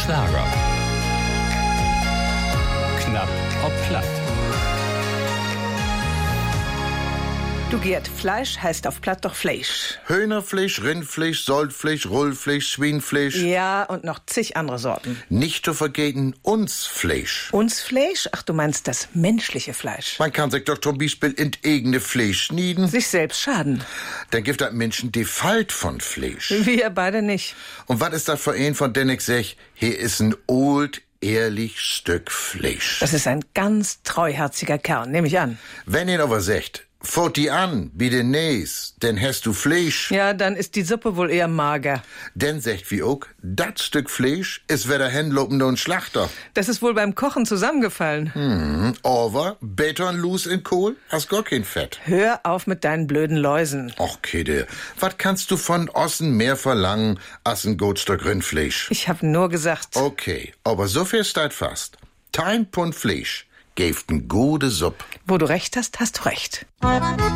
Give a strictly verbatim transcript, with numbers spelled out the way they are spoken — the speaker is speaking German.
Schlager. Knapp ob platt. Du Gerd, Fleisch heißt auf Platt doch Fleisch. Hühnerfleisch, Rindfleisch, Soldfleisch, Rollfleisch, Schweinfleisch. Ja, und noch zig andere Sorten. Nicht zu vergeten, uns Fleisch. Uns Fleisch? Ach, du meinst das menschliche Fleisch. Man kann sich doch zum Beispiel in eigene Fleisch schnieden. Sich selbst schaden. Dann gibt das Menschen die Falt von Fleisch. Wir beide nicht. Und was ist das für ein, von dem ich sag, hier ist ein old, ehrlich Stück Fleisch. Das ist ein ganz treuherziger Kerl, nehme ich an. Wenn ihn aber sagt, fort die an, wie den Näs, denn hast du Fleisch. Ja, dann ist die Suppe wohl eher mager. Denn sagt wie auch, dat Stück Fleisch ist weder Händlopender und Schlachter. Das ist wohl beim Kochen zusammengefallen. Hm, aber Beton los in Kohl, hast gar kein Fett. Hör auf mit deinen blöden Läusen. Och, Kidde, wat kannst du von Ossen mehr verlangen, als ein gut Stück Rindfleisch? Ich hab nur gesagt... Okay, aber so viel steht fast. Dein Pfund Fleisch geeft n gute Suppe. Wo du recht hast, hast du recht.